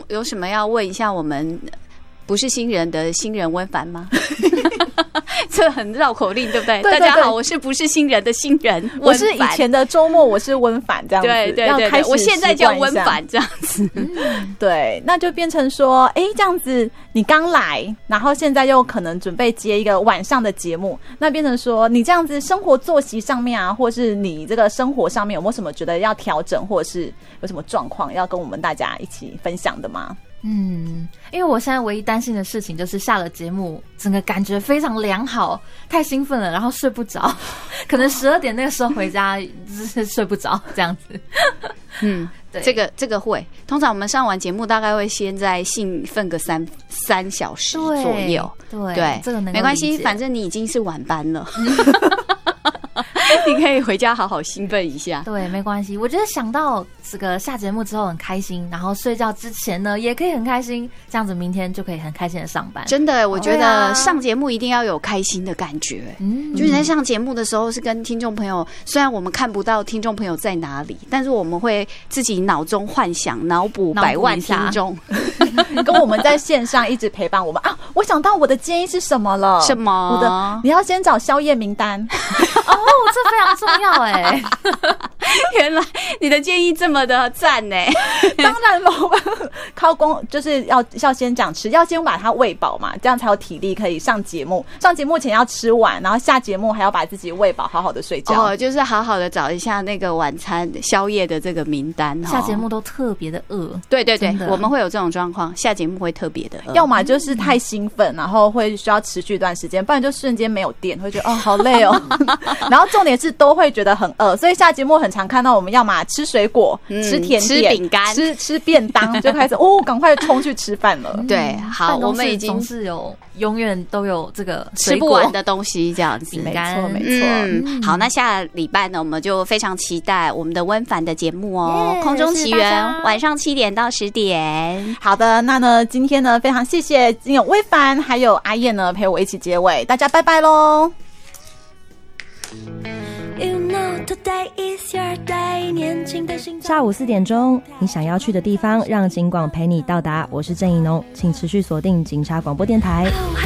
有什么要问一下我们不是新人的新人温凡吗？这很绕口令，对不对？ 对， 大家好，我是不是新人的新人温凡， 我是以前的周末我是温凡这样子， 对对对对，我现在叫温凡这样子。 对，那就变成说，这样子你刚来，然后现在又可能准备接一个晚上的节目，那变成说你这样子生活作息上面啊，或是你这个生活上面有没有什么觉得要调整，或者是有什么状况要跟我们大家一起分享的吗？ 因为我现在唯一担心的事情就是下了节目整个感觉非常良好，太兴奋了，然后睡不着，可能12点那个时候回家就是睡不着这样子。对， 这个会，通常我们上完节目大概会先在兴奋个3小时左右。对， 这个能够没关系，反正你已经是晚班了。你可以回家好好兴奋一下。 对，没关系。我觉得想到这个下节目之后很开心，然后睡觉之前呢也可以很开心，这样子明天就可以很开心的上班。 真的，我觉得上节目一定要有开心的感觉。就是你在上节目的时候是跟听众朋友，虽然我们看不到听众朋友在哪里，但是我们会自己脑中幻想、脑补100万听众， 跟我们在线上一直陪伴我们啊！我想到我的建议是什么了？ 什么？ 你要先找宵夜名单。 这非常重要哎！ 原来你的建议这么的赞呢。 当然了，靠工就是要先讲吃，要先把它喂饱嘛，这样才有体力可以上节目。上节目前要吃完，然后下节目还要把自己喂饱，好好的睡觉。 就是好好的找一下那个晚餐宵夜的这个名单。 下节目都特别的饿。 对对对，我们会有这种状况，下节目会特别的饿。 要么就是太兴奋，然后会需要持续一段时间，不然就瞬间没有电，会觉得好累哦。然后重点是都会觉得很饿，所以下节目很常看到我们要嘛吃水果、吃甜点、 吃饼干、 吃便当，就开始赶快冲去吃饭了。 对，好，我们已经总是永远都有这个吃不完的东西，这样子。 饼干， 没错。 好，那下礼拜呢，我们就非常期待我们的温凡的节目哦，空中奇缘，晚上7点到10点。 好的，那呢，今天呢，非常谢谢今有微凡还有阿燕呢陪我一起结尾，大家拜拜喽。 下午4点钟，你想要去的地方，让警广陪你到达。我是郑怡农，请持续锁定警察广播电台。